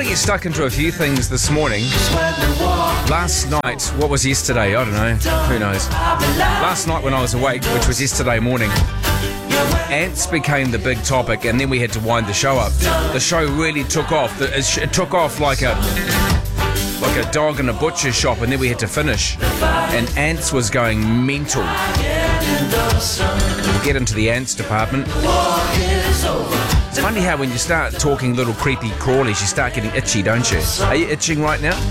want to get stuck into a few things this morning. Last night, what was yesterday? I don't know. Who knows? Last night when I was awake, which was yesterday morning, ants became the big topic, and then we had to wind the show up. The show really took off. It took off like a dog in a butcher's shop, and then we had to finish. And ants was going mental. We'll get into the ants department. It's funny how when you start talking little creepy crawlies, you start getting itchy, don't you? Are you itching right now?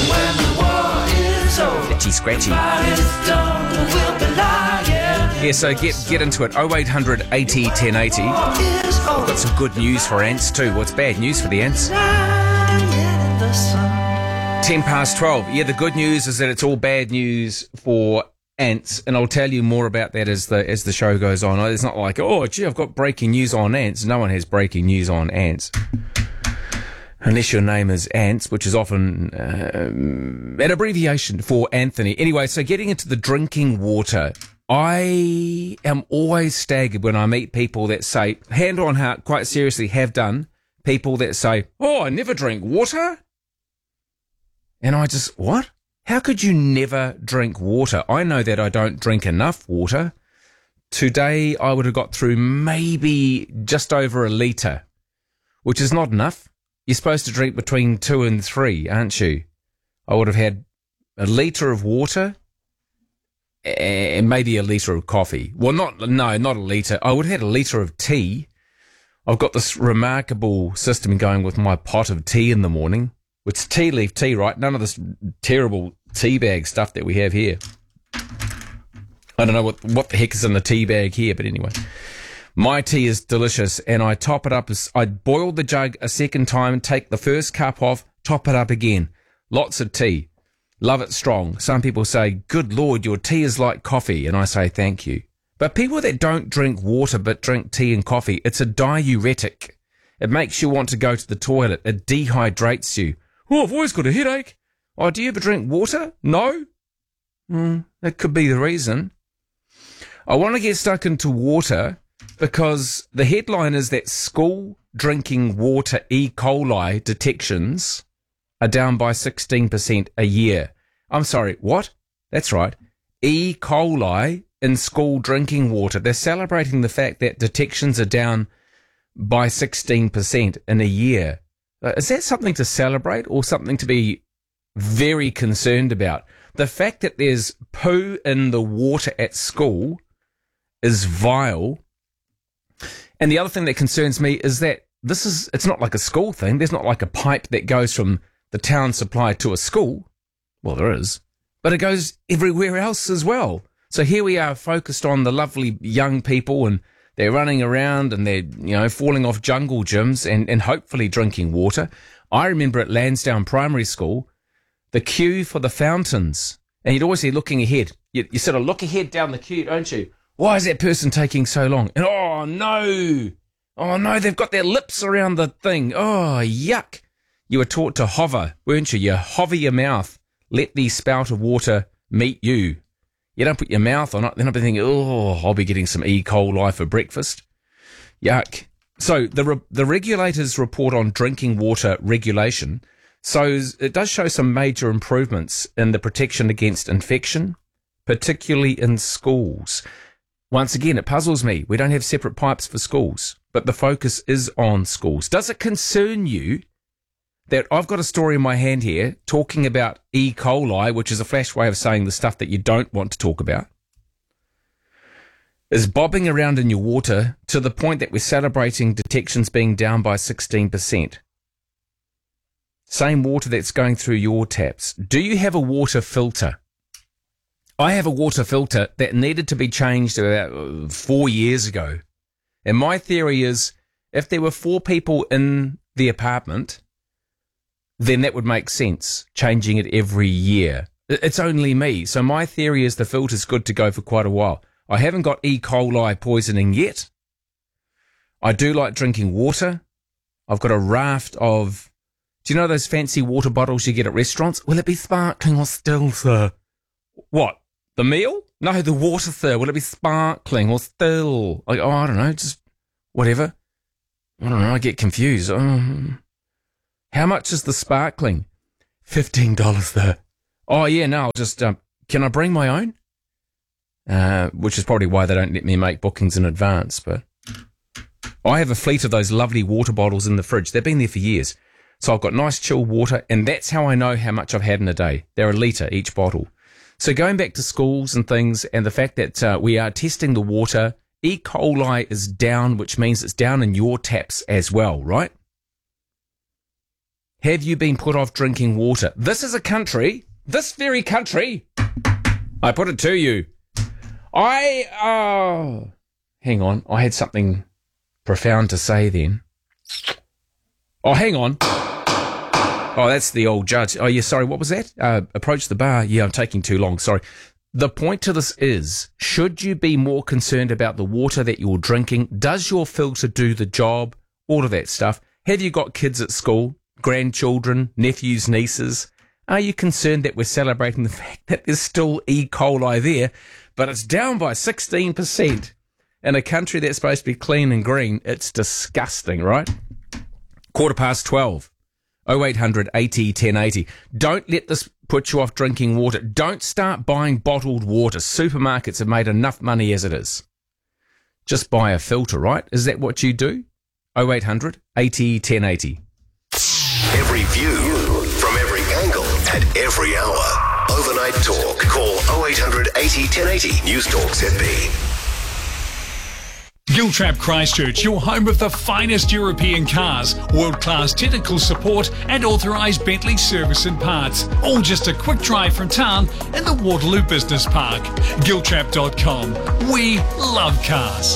Itchy, scratchy. Yeah, so get into it. 0800 80 1080. I've got some good news for ants too. What's bad news for the ants? 10 past 12. Yeah, the good news is that it's all bad news for ants, and I'll tell you more about that as the show goes on. It's not like, oh, gee, I've got breaking news on ants. No one has breaking news on ants. Unless your name is Ants, which is often an abbreviation for Anthony. Anyway, so getting into the drinking water. I am always staggered when I meet people that say, hand on heart, quite seriously, have done, people that say, oh, I never drink water. And I just, what? How could you never drink water? I know that I don't drink enough water. Today, I would have got through maybe just over a litre, which is not enough. You're supposed to drink between 2 and 3, aren't you? I would have had a litre of water and maybe a litre of coffee. Well, not a litre. I would have had a litre of tea. I've got this remarkable system going with my pot of tea in the morning. It's tea leaf tea, right? None of this terrible tea bag stuff that we have here. I don't know what the heck is in the tea bag here, but anyway. My tea is delicious, and I top it up. I boil the jug a second time, take the first cup off, top it up again. Lots of tea. Love it strong. Some people say, good Lord, your tea is like coffee, and I say thank you. But people that don't drink water but drink tea and coffee, it's a diuretic. It makes you want to go to the toilet. It dehydrates you. Oh, I've always got a headache. Oh, do you ever drink water? No? That could be the reason. I want to get stuck into water because the headline is that school drinking water E. coli detections are down by 16% a year. I'm sorry, what? That's right. E. coli in school drinking water. They're celebrating the fact that detections are down by 16% in a year. Is that something to celebrate or something to be very concerned about? The fact that there's poo in the water at school is vile. And the other thing that concerns me is that it's not like a school thing. There's not like a pipe that goes from the town supply to a school. Well, there is. But it goes everywhere else as well. So here we are focused on the lovely young people, and they're running around and they're, falling off jungle gyms and hopefully drinking water. I remember at Lansdowne Primary School, the queue for the fountains. And you'd always be looking ahead. You sort of look ahead down the queue, don't you? Why is that person taking so long? And oh no, they've got their lips around the thing. Oh, yuck. You were taught to hover, weren't you? You hover your mouth. Let the spout of water meet you. You don't put your mouth on it, then I'll be thinking, oh, I'll be getting some E. coli for breakfast. Yuck. So the regulators report on drinking water regulation. So it does show some major improvements in the protection against infection, particularly in schools. Once again, it puzzles me. We don't have separate pipes for schools, but the focus is on schools. Does it concern you that I've got a story in my hand here talking about E. coli, which is a flash way of saying the stuff that you don't want to talk about, is bobbing around in your water to the point that we're celebrating detections being down by 16%. Same water that's going through your taps. Do you have a water filter? I have a water filter that needed to be changed about 4 years ago. And my theory is if there were 4 people in the apartment, then that would make sense, changing it every year. It's only me. So my theory is the filter's good to go for quite a while. I haven't got E. coli poisoning yet. I do like drinking water. I've got a raft of, do you know those fancy water bottles you get at restaurants? Will it be sparkling or still, sir? What? The meal? No, the water, sir. Will it be sparkling or still? I don't know, just whatever. I don't know, I get confused. How much is the sparkling? $15 though. Oh yeah, no, I'll just, can I bring my own? Which is probably why they don't let me make bookings in advance, but I have a fleet of those lovely water bottles in the fridge. They've been there for years. So I've got nice chill water, and that's how I know how much I've had in a day. They're a litre each bottle. So going back to schools and things, and the fact that we are testing the water, E. coli is down, which means it's down in your taps as well, right? Have you been put off drinking water? This is a country, this very country, I put it to you. Hang on, I had something profound to say then. Oh, hang on. Oh, that's the old judge. Oh, yeah, sorry, what was that? Approach the bar. Yeah, I'm taking too long, sorry. The point to this is, should you be more concerned about the water that you're drinking? Does your filter do the job? All of that stuff. Have you got kids at school? Grandchildren, nephews, nieces? Are you concerned that we're celebrating the fact that there's still E. coli there, but it's down by 16%? In a country that's supposed to be clean and green, it's disgusting, right? 12:15. 0800 80 1080. Don't let this put you off drinking water. Don't start buying bottled water. Supermarkets have made enough money as it is. Just buy a filter, right? Is that what you do? 0800 80 1080. Every view from every angle at every hour. Overnight Talk. Call 0800 80 1080. News Talk ZB. Giltrap Christchurch, your home of the finest European cars, world-class technical support and authorised Bentley service and parts. All just a quick drive from town in the Waterloo Business Park. Giltrap.com. We love cars.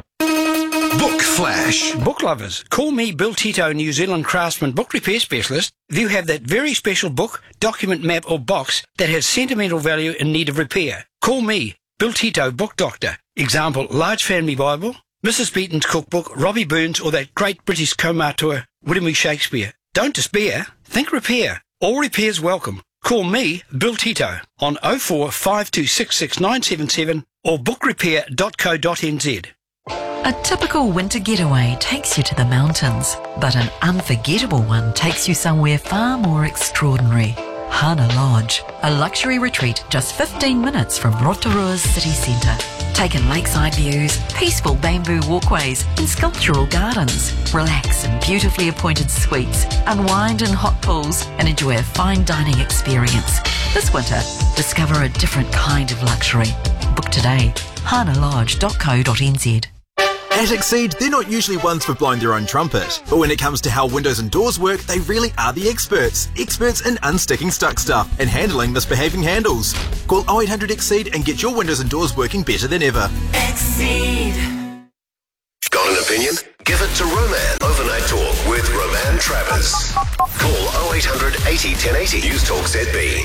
Book Flash. Book lovers, call me Bill Tito, New Zealand Craftsman Book Repair Specialist. If you have that very special book, document, map or box that has sentimental value in need of repair, call me, Bill Tito, Book Doctor. Example, Large Family Bible, Mrs. Beaton's Cookbook, Robbie Burns, or that great British Comatua, William E. Shakespeare. Don't despair, think repair. All repairs welcome. Call me, Bill Tito, on 04 5266 977 or bookrepair.co.nz. A typical winter getaway takes you to the mountains, but an unforgettable one takes you somewhere far more extraordinary. Hana Lodge, a luxury retreat just 15 minutes from Rotorua's city centre. Take in lakeside views, peaceful bamboo walkways and sculptural gardens. Relax in beautifully appointed suites, unwind in hot pools and enjoy a fine dining experience. This winter, discover a different kind of luxury. Book today, hanalodge.co.nz. At Exceed, they're not usually ones for blowing their own trumpet, but when it comes to how windows and doors work, they really are the experts. Experts in unsticking stuck stuff and handling misbehaving handles. Call 0800 Exceed and get your windows and doors working better than ever. Exceed. Got an opinion? Give it to Roman. Overnight Talk with Roman Travers. Call 0800 80 1080. News Talk ZB.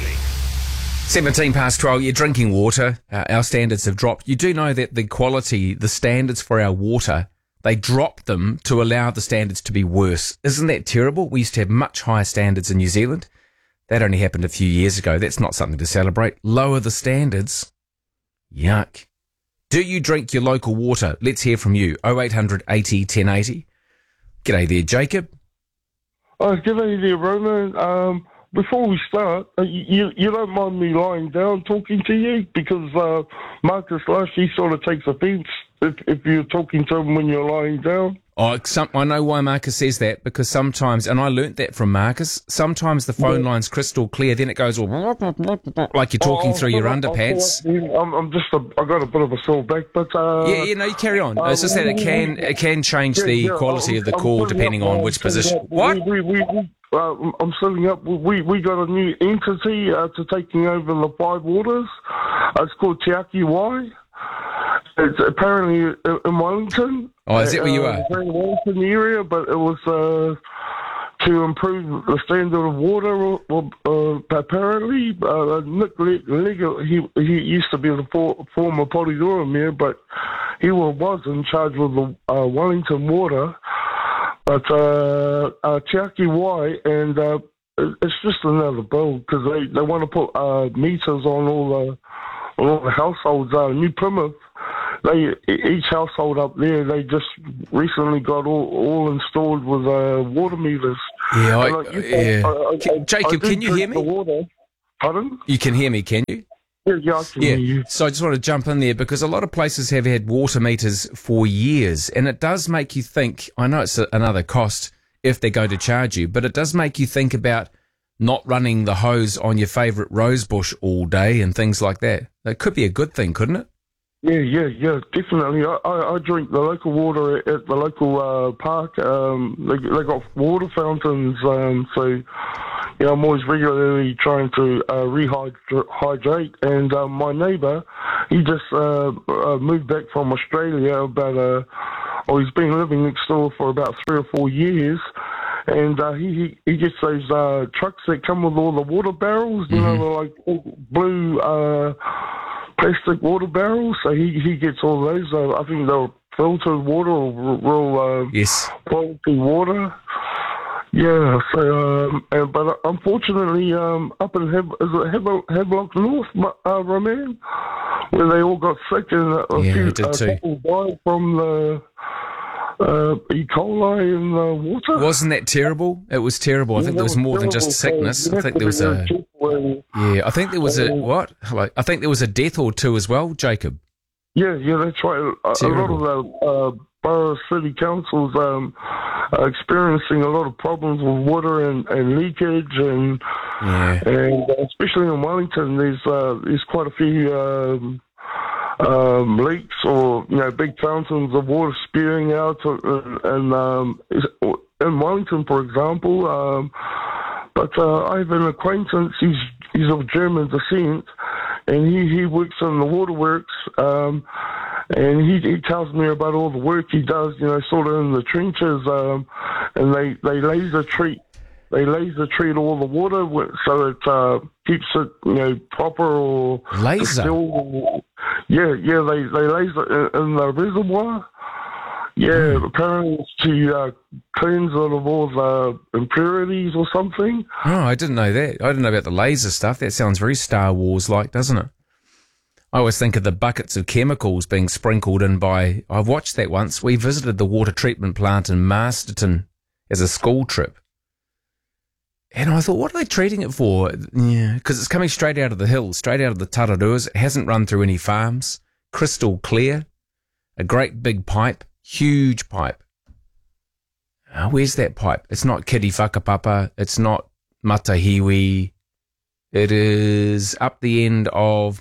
12:17. You're drinking water. Our standards have dropped. You do know that the quality, the standards for our water, they dropped them to allow the standards to be worse. Isn't that terrible? We used to have much higher standards in New Zealand. That only happened a few years ago. That's not something to celebrate. Lower the standards. Yuck. Do you drink your local water? Let's hear from you. 0800 80 1080. G'day there, Jacob. G'day there, Roman. Before we start, you don't mind me lying down talking to you? Because Marcus Lush, he sort of takes offence if you're talking to him when you're lying down. Oh, I know why Marcus says that, because sometimes, and I learnt that from Marcus, sometimes the phone line's crystal clear, then it goes all like you're talking through your underpants. I got a bit of a sore back, but... you carry on. It's just that it can change the quality of the call depending on which position. What? I'm setting up. We got a new entity to taking over the Five Waters. It's called Te Aki Wai. It's apparently in Wellington. Oh, is that where you are? In the Wellington area, but it was to improve the standard of water. Apparently, Nick Legger, he used to be the former Porirua mayor, but he was in charge of the Wellington water. But Te Aki Wai, and it's just another bill because they want to put meters on all the households. New Plymouth, each household up there, they just recently got all installed with water meters. Jacob, can you hear me? Pardon? You can hear me, can you? Yeah, I can hear you. So I just want to jump in there because a lot of places have had water meters for years, and it does make you think. I know it's another cost if they're going to charge you, but it does make you think about not running the hose on your favourite rose bush all day and things like that. That could be a good thing, couldn't it? Yeah, definitely. I drink the local water at the local park. They got water fountains, so I'm always regularly trying to rehydrate. And my neighbour, he just moved back from Australia he's been living next door for about 3 or 4 years. And he gets those trucks that come with all the water barrels, you know, like blue plastic water barrels. So he gets all those. I think they're filtered water or real quality water. Yeah. So, but unfortunately, up in Havelock North, Roman, where they all got sick and a few people died from the E. coli in the water. Wasn't that terrible? It was terrible. I think there was more than just sickness. I think there was I think there was I think there was a death or two as well, Jacob. Yeah, that's right. A lot of the borough city councils are experiencing a lot of problems with water and leakage and especially in Wellington, there's quite a few leaks or big fountains of water spewing out, and in Wellington, for example. But I have an acquaintance. He's of German descent, and he works in the waterworks. And he tells me about all the work he does. Sort of in the trenches, and they laser treat. They laser treat all the water so it keeps it, proper or laser. They laser in the reservoir. Yeah, apparently it's to cleanse it of all the impurities or something. Oh, I didn't know that. I didn't know about the laser stuff. That sounds very Star Wars-like, doesn't it? I always think of the buckets of chemicals being sprinkled in by... I've watched that once. We visited the water treatment plant in Masterton as a school trip. And I thought, what are they treating it for? Yeah, because it's coming straight out of the hills, straight out of the Tararuas. It hasn't run through any farms. Crystal clear. A great big pipe. Huge pipe. Where's that pipe? It's not Kiri Whakapapa. It's not Matahiwi. It is up the end of...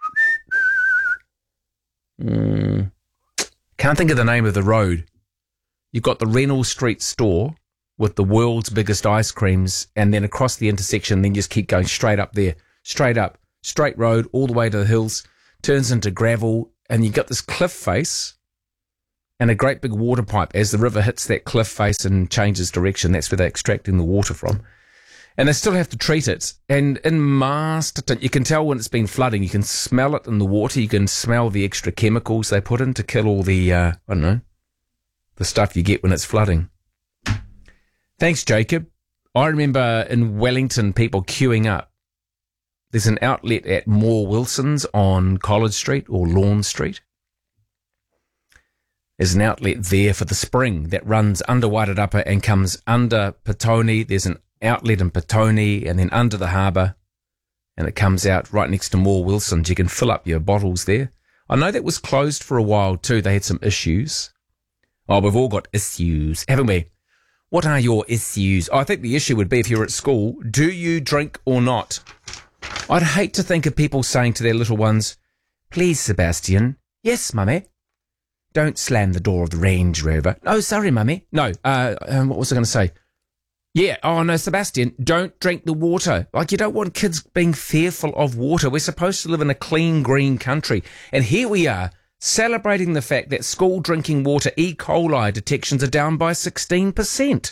Can't think of the name of the road. You've got the Reynolds Street store with the world's biggest ice creams, and then across the intersection, then just keep going straight up there. Straight up. Straight road, all the way to the hills. Turns into gravel, and you got this cliff face and a great big water pipe as the river hits that cliff face and changes direction. That's where they're extracting the water from. And they still have to treat it. And in Masterton, you can tell when it's been flooding. You can smell it in the water. You can smell the extra chemicals they put in to kill all the, the stuff you get when it's flooding. Thanks, Jacob. I remember in Wellington, people queuing up. There's an outlet at Moore Wilson's on College Street or Lawn Street. There's an outlet there for the spring that runs under Wairarapa and comes under Petone. There's an outlet in Petone and then under the harbour, and it comes out right next to Moore Wilson's. You can fill up your bottles there. I know that was closed for a while too. They had some issues. Oh, we've all got issues, haven't we? What are your issues? I think the issue would be if you're at school, do you drink or not? I'd hate to think of people saying to their little ones, please, Sebastian. Yes, mummy. Don't slam the door of the Range Rover. Oh, sorry, mummy. No, what was I going to say? Yeah, oh no, Sebastian, don't drink the water. Like, you don't want kids being fearful of water. We're supposed to live in a clean, green country. And here we are, celebrating the fact that school drinking water E. coli detections are down by 16%.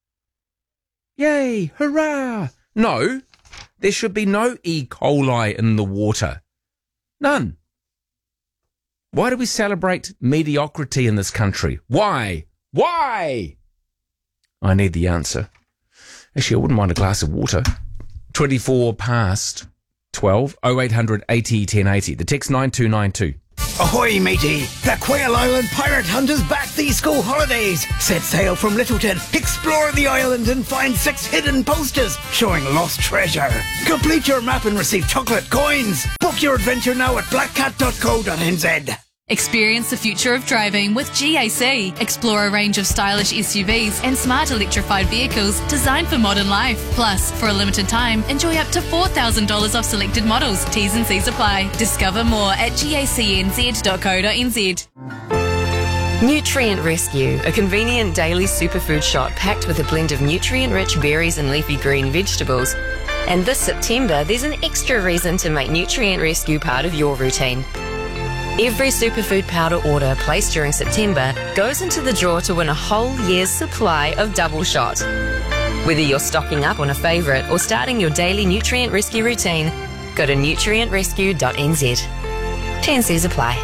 Yay, hurrah! No, there should be no E. coli in the water. None. Why do we celebrate mediocrity in this country? Why? Why? I need the answer. Actually, I wouldn't mind a glass of water. 24 past 12, 0800 80 1080. The text 9292. Ahoy, matey! The Quail Island Pirate Hunters back these school holidays. Set sail from Littleton, explore the island and find 6 hidden posters showing lost treasure. Complete your map and receive chocolate coins. Book your adventure now at blackcat.co.nz. Experience the future of driving with GAC. Explore a range of stylish SUVs and smart electrified vehicles designed for modern life. Plus, for a limited time, enjoy up to $4,000 off selected models. T's and C's apply. Discover more at gacnz.co.nz. Nutrient Rescue, a convenient daily superfood shot packed with a blend of nutrient-rich berries and leafy green vegetables. And this September, there's an extra reason to make Nutrient Rescue part of your routine. Every superfood powder order placed during September goes into the draw to win a whole year's supply of Double Shot. Whether you're stocking up on a favourite or starting your daily Nutrient Rescue routine, go to nutrientrescue.nz. T&Cs apply.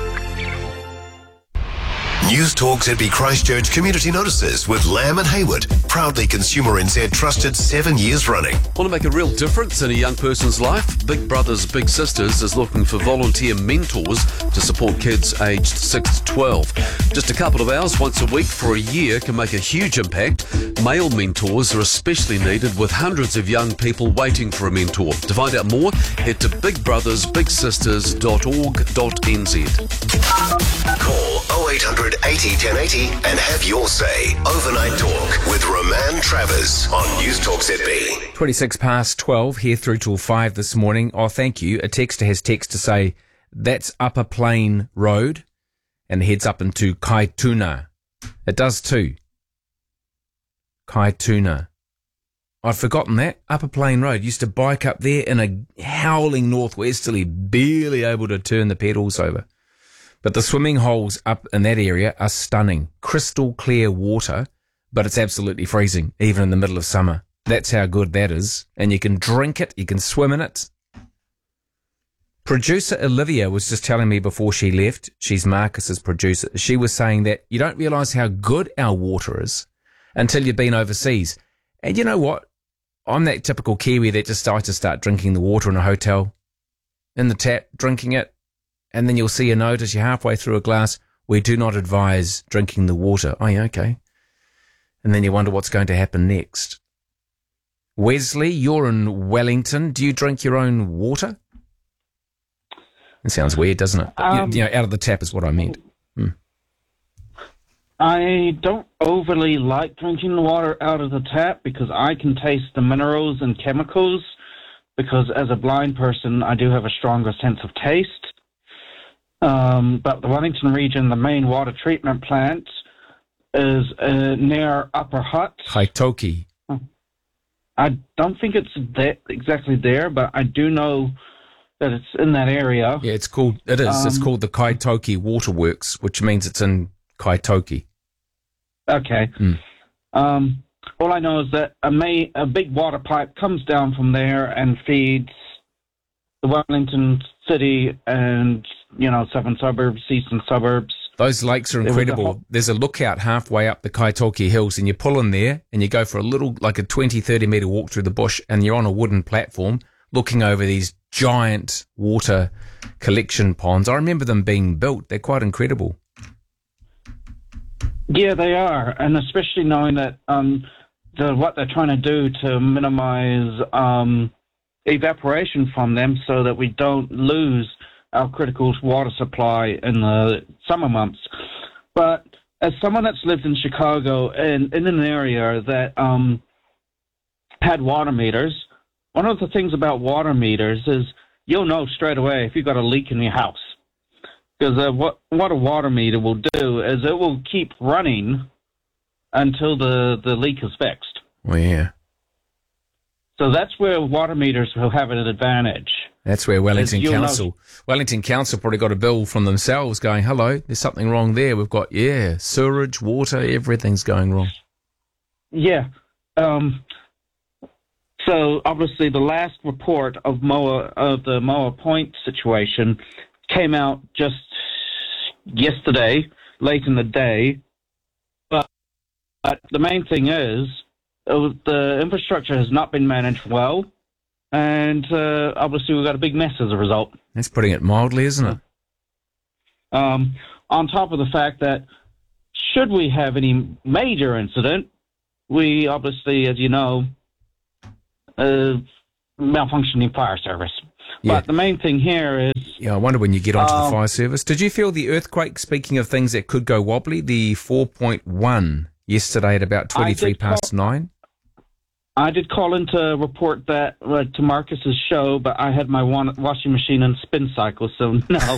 News Talk ZB Christchurch Community Notices with Lamb and Hayward. Proudly Consumer NZ trusted 7 years running. Want to make a real difference in a young person's life? Big Brothers Big Sisters is looking for volunteer mentors to support kids aged 6 to 12. Just a couple of hours once a week for a year can make a huge impact. Male mentors are especially needed with hundreds of young people waiting for a mentor. To find out more, head to bigbrothersbigsisters.org.nz. Call 0800 80 1080 and have your say. Overnight Talk with Roman Travers on News Talk ZB. 26 past 12 here through till 5 this morning. Oh, thank you. A texter has text to say that's Upper Plain Road and heads up into Kaituna. It does too. Kaituna. I'd forgotten that. Upper Plain Road. Used to bike up there in a howling northwesterly, barely able to turn the pedals over. But the swimming holes up in that area are stunning. Crystal clear water, but it's absolutely freezing, even in the middle of summer. That's how good that is. And you can drink it, you can swim in it. Producer Olivia was just telling me before she left, she's Marcus's producer, she was saying that you don't realise how good our water is until you've been overseas. And you know what? I'm that typical Kiwi that just starts to start drinking the water in a hotel, in the tap, drinking it. And then you'll see a note as you're halfway through a glass, we do not advise drinking the water. Oh, yeah, okay. And then you wonder what's going to happen next. Wesley, you're in Wellington. Do you drink your own water? It sounds weird, doesn't it? But, you know, out of the tap is what I meant. I don't overly like drinking the water out of the tap because I can taste the minerals and chemicals because as a blind person, I do have a stronger sense of taste. But the Wellington region, the main water treatment plant is near Upper Hutt. Kaitoki. I don't think it's exactly there, but I do know that it's in that area. Yeah, it's called the Kaitoki Waterworks, which means it's in Kaitoki. Okay. All I know is that a big water pipe comes down from there and feeds the Wellington city and, southern suburbs, eastern suburbs. Those lakes are incredible. There's a lookout halfway up the Kaitoki Hills, and you pull in there and you go for a little, like a 20, 30 metre walk through the bush, and you're on a wooden platform looking over these giant water collection ponds. I remember them being built. They're quite incredible. Yeah, they are, and especially knowing that what they're trying to do to minimize evaporation from them so that we don't lose our critical water supply in the summer months. But as someone that's lived in Chicago and in an area that had water meters, one of the things about water meters is you'll know straight away if you've got a leak in your house. Because what a water meter will do is it will keep running until the leak is fixed. Oh, yeah. So that's where water meters will have an advantage. That's where Wellington Council probably got a bill from themselves going, hello, there's something wrong there. We've got, sewerage, water, everything's going wrong. Yeah. So obviously the last report of the Moa Point situation came out just yesterday, late in the day. But the main thing is the infrastructure has not been managed well, and obviously we've got a big mess as a result. That's putting it mildly, isn't it? On top of the fact that should we have any major incident, we obviously, as you know, malfunctioning fire service. Yeah. But the main thing here is... Yeah, I wonder when you get onto the fire service. Did you feel the earthquake, speaking of things that could go wobbly, the 4.1 yesterday at about 9:23? I did call in to report that to Marcus's show, but I had my washing machine and spin cycle, so no.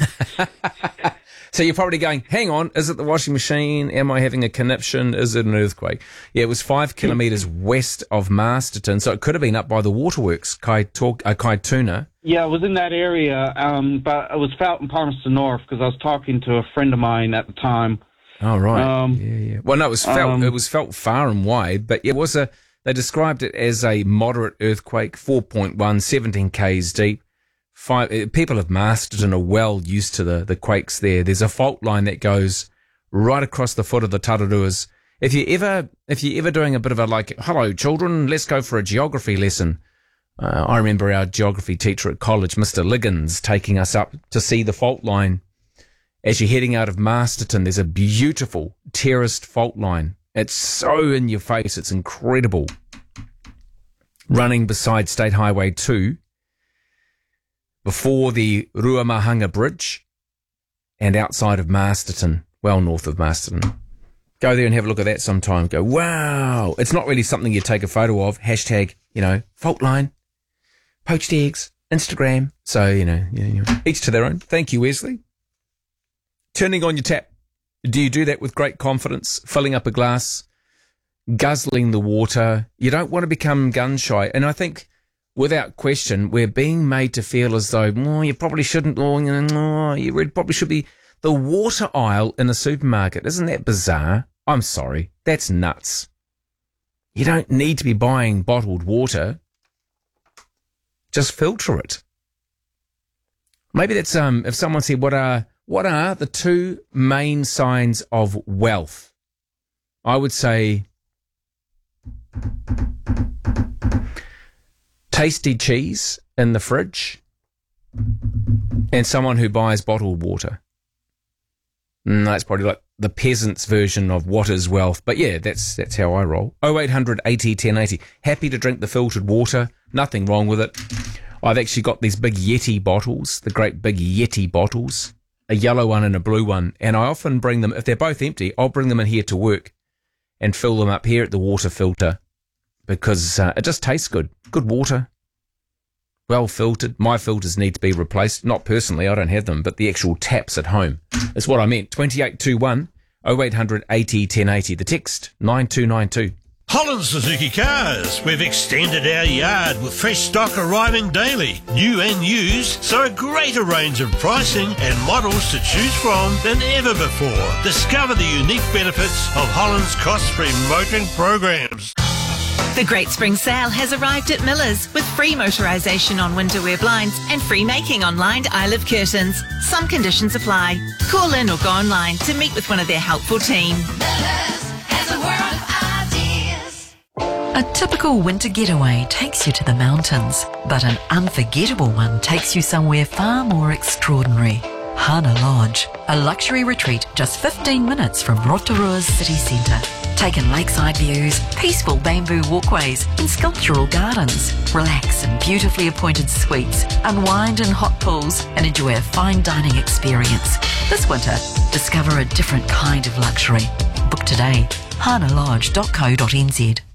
So you're probably going, hang on, is it the washing machine? Am I having a conniption? Is it an earthquake? Yeah, it was 5 kilometres west of Masterton, so it could have been up by the waterworks, Kaituna. Yeah, it was in that area, but it was felt in Palmerston North because I was talking to a friend of mine at the time. Oh, right. Yeah. Well, no, it was felt far and wide, but it was they described it as a moderate earthquake, 4.1, 17 k's deep. People of Masterton are well used to the quakes there. There's a fault line that goes right across the foot of the Tararuas. If you're ever doing a bit of a hello children, let's go for a geography lesson. I remember our geography teacher at college, Mr. Liggins, taking us up to see the fault line. As you're heading out of Masterton, there's a beautiful terraced fault line. It's so in your face, it's incredible. Running beside State Highway 2, before the Ruamahanga Bridge and outside of Masterton, well north of Masterton. Go there and have a look at that sometime. Go, wow. It's not really something you take a photo of. Hashtag, fault line, poached eggs, Instagram. So, each to their own. Thank you, Wesley. Turning on your tap. Do you do that with great confidence? Filling up a glass, guzzling the water. You don't want to become gun shy. And I think, without question, we're being made to feel as though, you probably shouldn't, you probably should be. The water aisle in a supermarket, isn't that bizarre? I'm sorry, that's nuts. You don't need to be buying bottled water. Just filter it. Maybe that's, if someone said, what are the two main signs of wealth? I would say tasty cheese in the fridge and someone who buys bottled water. That's probably like the peasant's version of what is wealth. But yeah, that's how I roll. 0800 80 1080. Happy to drink the filtered water. Nothing wrong with it. I've actually got these big Yeti bottles, the great big Yeti bottles, a yellow one and a blue one. And I often bring them, if they're both empty, I'll bring them in here to work and fill them up here at the water filter because it just tastes good. Good water. Well filtered. My filters need to be replaced. Not personally, I don't have them, but the actual taps at home is what I meant. 2821 0800 80 1080. The text 9292. Holland Suzuki Cars. We've extended our yard with fresh stock arriving daily. New and used, so a greater range of pricing and models to choose from than ever before. Discover the unique benefits of Holland's cost-free motoring programs. The Great Spring Sale has arrived at Miller's with free motorisation on winter wear blinds and free making on lined Isle curtains. Some conditions apply. Call in or go online to meet with one of their helpful team. Miller's has a world of ideas. A typical winter getaway takes you to the mountains, but an unforgettable one takes you somewhere far more extraordinary. Hana Lodge, a luxury retreat just 15 minutes from Rotorua's city centre. Take in lakeside views, peaceful bamboo walkways and sculptural gardens. Relax in beautifully appointed suites, unwind in hot pools and enjoy a fine dining experience. This winter, discover a different kind of luxury. Book today, hanalodge.co.nz.